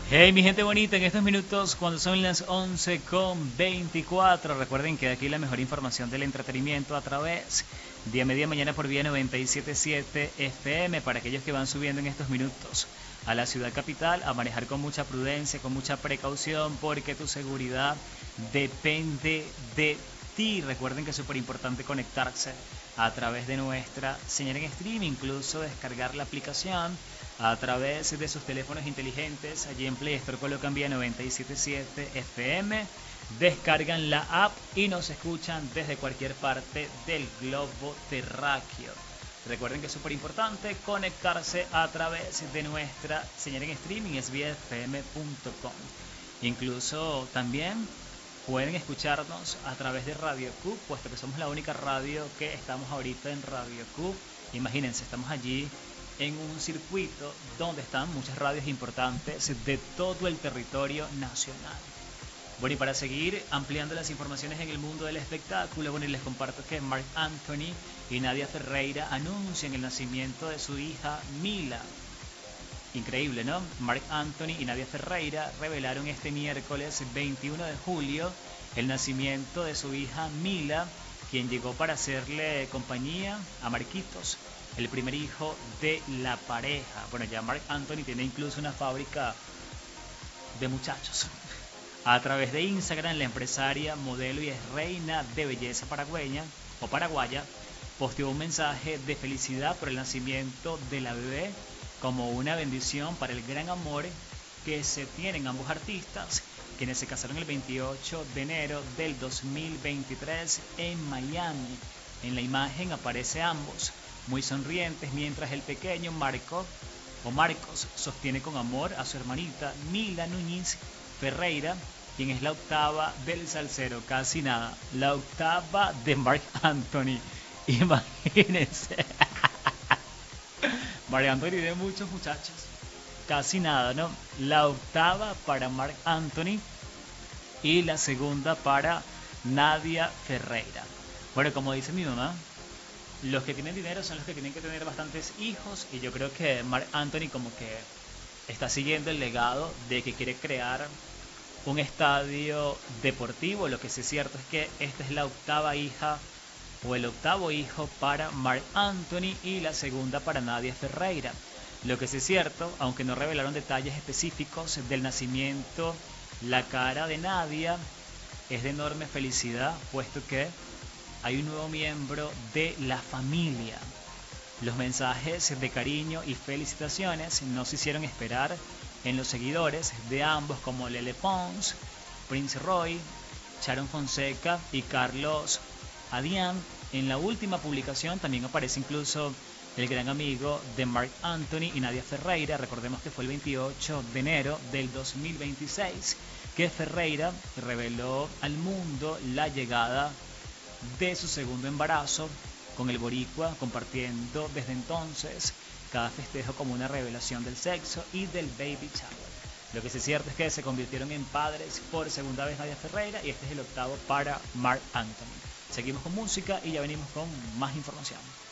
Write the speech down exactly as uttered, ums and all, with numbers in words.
Hey, mi gente bonita, en estos minutos, cuando son las once con veinticuatro, recuerden que aquí la mejor información del entretenimiento a través de a media mañana por vía noventa y siete punto siete F M, para aquellos que van subiendo en estos minutos a la ciudad capital, a manejar con mucha prudencia, con mucha precaución, porque tu seguridad depende de ti. Recuerden que es súper importante conectarse a través de nuestra señal en stream, incluso descargar la aplicación a través de sus teléfonos inteligentes. Allí en Play Store colocan vía noventa y siete punto siete F M, descargan la app y nos escuchan desde cualquier parte del globo terráqueo. Recuerden que es súper importante conectarse a través de nuestra señal en streaming, es vía f m punto com. Incluso también pueden escucharnos a través de Radio Q, puesto que somos la única radio que estamos ahorita en Radio Q. Imagínense, estamos allí en un circuito donde están muchas radios importantes de todo el territorio nacional. Bueno, y para seguir ampliando las informaciones en el mundo del espectáculo, bueno, y les comparto que Marc Anthony y Nadia Ferreira anuncian el nacimiento de su hija Mila. Increíble, ¿no? Marc Anthony y Nadia Ferreira revelaron este miércoles veintiuno de julio el nacimiento de su hija Mila, quien llegó para hacerle compañía a Marquitos, el primer hijo de la pareja. Bueno, ya Marc Anthony tiene incluso una fábrica de muchachos. A través de Instagram, la empresaria, modelo y ex reina de belleza paragüeña o paraguaya posteó un mensaje de felicidad por el nacimiento de la bebé, como una bendición para el gran amor que se tienen ambos artistas, quienes se casaron el veintiocho de enero del dos mil veintitrés en Miami. En la imagen aparece ambos muy sonrientes, mientras el pequeño Marco o Marcos sostiene con amor a su hermanita Mila Núñez Ferreira, quien es la octava del salsero. Casi nada, la octava de Marc Anthony. Imagínense. Marc Anthony tiene muchos muchachos. Casi nada, ¿no? La octava para Marc Anthony y la segunda para Nadia Ferreira. Bueno, como dice mi mamá, los que tienen dinero son los que tienen que tener bastantes hijos, y yo creo que Marc Anthony como que está siguiendo el legado de que quiere crear un estadio deportivo. Lo que sí es cierto es que esta es la octava hija o el octavo hijo para Marc Anthony y la segunda para Nadia Ferreira. Lo que sí es cierto, aunque no revelaron detalles específicos del nacimiento, la cara de Nadia es de enorme felicidad, puesto que hay un nuevo miembro de la familia. Los mensajes de cariño y felicitaciones no se hicieron esperar en los seguidores de ambos, como Lele Pons, Prince Roy, Sharon Fonseca y Carlos Adrián. En la última publicación también aparece incluso el gran amigo de Marc Anthony y Nadia Ferreira. Recordemos que fue el veintiocho de enero del dos mil veintiséis que Ferreira reveló al mundo la llegada de su segundo embarazo con el boricua, compartiendo desde entonces cada festejo como una revelación del sexo y del baby shower. Lo que sí es cierto es que se convirtieron en padres por segunda vez Nadia Ferreira, y este es el octavo para Marc Anthony. Seguimos con música y ya venimos con más información.